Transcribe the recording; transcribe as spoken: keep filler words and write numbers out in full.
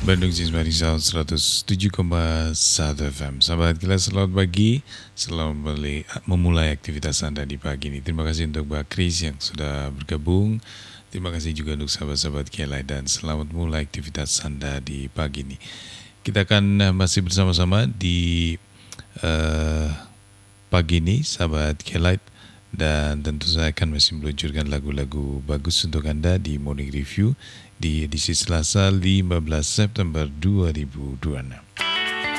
Bandung Cismari Sound seratus tujuh koma satu F M. Sahabat Gila, selamat pagi. Selamat memulai, memulai aktivitas Anda di pagi ini. Terima kasih untuk Mbak Kris yang sudah bergabung. Terima kasih juga untuk sahabat-sahabat Gila dan selamat mulai aktivitas Anda di pagi ini. Kita akan eh, masih bersama-sama di eh, pagi ini, sahabat Kelight, dan tentu saya akan masih meluncurkan lagu-lagu bagus untuk Anda di Morning Review di edisi Selasa lima belas September dua ribu dua puluh enam.